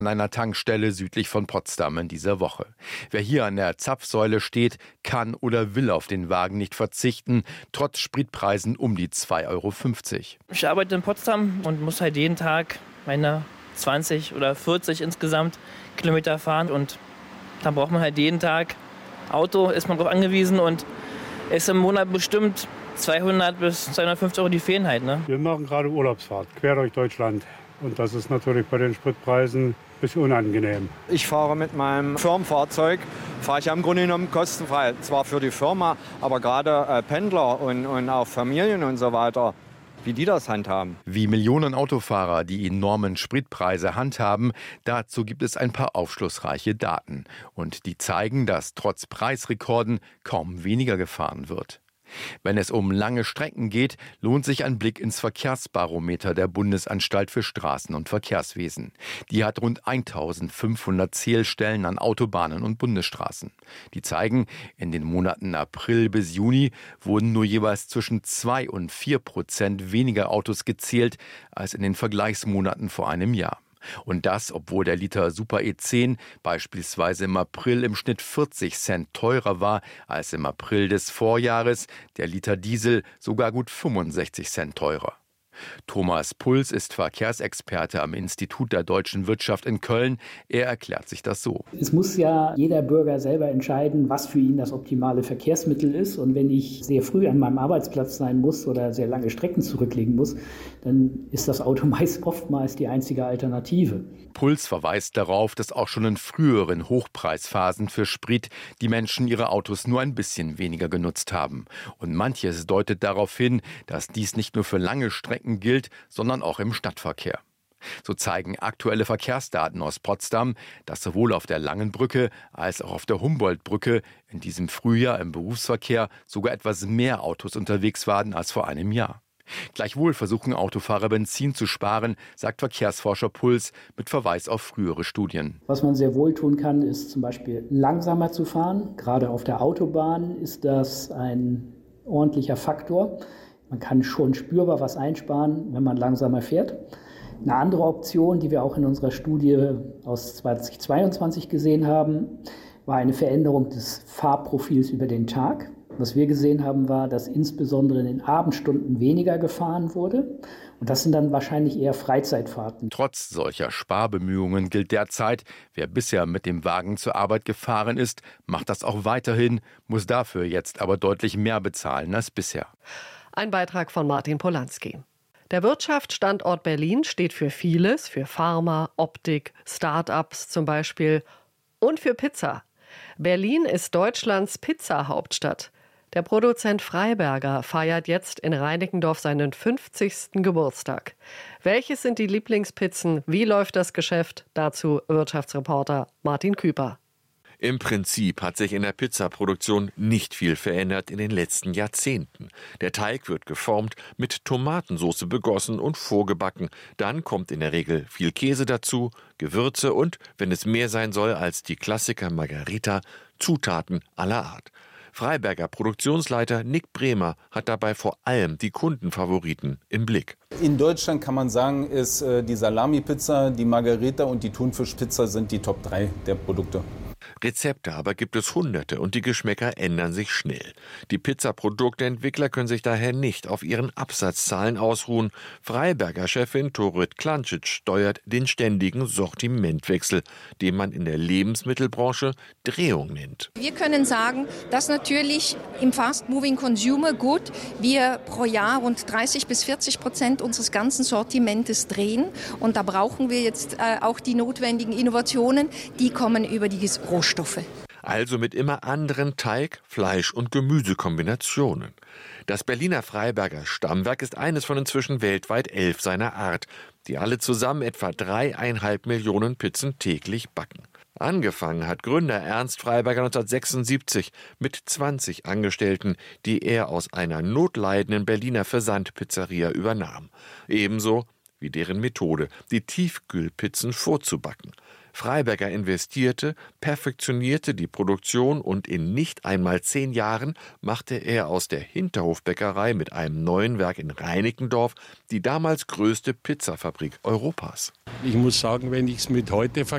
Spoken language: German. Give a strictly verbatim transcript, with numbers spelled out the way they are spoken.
an einer Tankstelle südlich von Potsdam in dieser Woche. Wer hier an der Zapfsäule steht, kann oder will auf den Wagen nicht verzichten, trotz Spritpreisen um die zwei Euro fünfzig. Ich arbeite in Potsdam und muss halt jeden Tag meine zwanzig oder vierzig insgesamt Kilometer fahren. Und da braucht man halt jeden Tag Auto, ist man darauf angewiesen und ist im Monat bestimmt zweihundert bis zweihundertfünfzig Euro, die fehlen halt. Ne? Wir machen gerade Urlaubsfahrt quer durch Deutschland. Und das ist natürlich bei den Spritpreisen ein bisschen unangenehm. Ich fahre mit meinem Firmenfahrzeug, fahre ich im Grunde genommen kostenfrei. Zwar für die Firma, aber gerade äh, Pendler und, und auch Familien und so weiter, wie die das handhaben. Wie Millionen Autofahrer die enormen Spritpreise handhaben, dazu gibt es ein paar aufschlussreiche Daten. Und die zeigen, dass trotz Preisrekorden kaum weniger gefahren wird. Wenn es um lange Strecken geht, lohnt sich ein Blick ins Verkehrsbarometer der Bundesanstalt für Straßen- und Verkehrswesen. Die hat rund eintausendfünfhundert Zählstellen an Autobahnen und Bundesstraßen. Die zeigen, in den Monaten April bis Juni wurden nur jeweils zwischen zwei und vier Prozent weniger Autos gezählt als in den Vergleichsmonaten vor einem Jahr. Und das, obwohl der Liter Super E zehn beispielsweise im April im Schnitt vierzig Cent teurer war als im April des Vorjahres, der Liter Diesel sogar gut fünfundsechzig Cent teurer. Thomas Puls ist Verkehrsexperte am Institut der Deutschen Wirtschaft in Köln. Er erklärt sich das so. Es muss ja jeder Bürger selber entscheiden, was für ihn das optimale Verkehrsmittel ist. Und wenn ich sehr früh an meinem Arbeitsplatz sein muss oder sehr lange Strecken zurücklegen muss, dann ist das Auto meist oftmals die einzige Alternative. Puls verweist darauf, dass auch schon in früheren Hochpreisphasen für Sprit die Menschen ihre Autos nur ein bisschen weniger genutzt haben. Und manches deutet darauf hin, dass dies nicht nur für lange Strecken gilt, sondern auch im Stadtverkehr. So zeigen aktuelle Verkehrsdaten aus Potsdam, dass sowohl auf der Langen Brücke als auch auf der Humboldtbrücke in diesem Frühjahr im Berufsverkehr sogar etwas mehr Autos unterwegs waren als vor einem Jahr. Gleichwohl versuchen Autofahrer Benzin zu sparen, sagt Verkehrsforscher Puls mit Verweis auf frühere Studien. Was man sehr wohl tun kann, ist zum Beispiel langsamer zu fahren. Gerade auf der Autobahn ist das ein ordentlicher Faktor. Man kann schon spürbar was einsparen, wenn man langsamer fährt. Eine andere Option, die wir auch in unserer Studie aus zweitausendzweiundzwanzig gesehen haben, war eine Veränderung des Fahrprofils über den Tag. Was wir gesehen haben, war, dass insbesondere in den Abendstunden weniger gefahren wurde. Und das sind dann wahrscheinlich eher Freizeitfahrten. Trotz solcher Sparbemühungen gilt derzeit, wer bisher mit dem Wagen zur Arbeit gefahren ist, macht das auch weiterhin, muss dafür jetzt aber deutlich mehr bezahlen als bisher. Ein Beitrag von Martin Polanski. Der Wirtschaftsstandort Berlin steht für vieles, für Pharma, Optik, Start-ups zum Beispiel und für Pizza. Berlin ist Deutschlands Pizza-Hauptstadt. Der Produzent Freiberger feiert jetzt in Reinickendorf seinen fünfzigsten Geburtstag. Welches sind die Lieblingspizzen? Wie läuft das Geschäft? Dazu Wirtschaftsreporter Martin Küper. Im Prinzip hat sich in der Pizzaproduktion nicht viel verändert in den letzten Jahrzehnten. Der Teig wird geformt, mit Tomatensauce begossen und vorgebacken. Dann kommt in der Regel viel Käse dazu, Gewürze und, wenn es mehr sein soll als die Klassiker Margarita, Zutaten aller Art. Freiberger Produktionsleiter Nick Bremer hat dabei vor allem die Kundenfavoriten im Blick. In Deutschland kann man sagen, ist äh, die Salami-Pizza, die Margarita und die Thunfischpizza sind die Top drei der Produkte. Rezepte aber gibt es hunderte und die Geschmäcker ändern sich schnell. Die Pizzaprodukteentwickler können sich daher nicht auf ihren Absatzzahlen ausruhen. Freiberger-Chefin Torit Klancic steuert den ständigen Sortimentwechsel, den man in der Lebensmittelbranche Drehung nennt. Wir können sagen, dass natürlich im Fast-Moving Consumer Good wir pro Jahr rund dreißig bis vierzig Prozent unseres ganzen Sortimentes drehen. Und da brauchen wir jetzt äh, auch die notwendigen Innovationen, die kommen über die Rohstoffe. Also mit immer anderen Teig-, Fleisch- und Gemüsekombinationen. Das Berliner Freiberger Stammwerk ist eines von inzwischen weltweit elf seiner Art, die alle zusammen etwa dreieinhalb Millionen Pizzen täglich backen. Angefangen hat Gründer Ernst Freiberger neunzehnhundertsechsundsiebzig mit zwanzig Angestellten, die er aus einer notleidenden Berliner Versandpizzeria übernahm. Ebenso wie deren Methode, die Tiefkühlpizzen vorzubacken. Freiberger investierte, perfektionierte die Produktion und in nicht einmal zehn Jahren machte er aus der Hinterhofbäckerei mit einem neuen Werk in Reinickendorf die damals größte Pizzafabrik Europas. Ich muss sagen, wenn ich es mit heute vergleiche,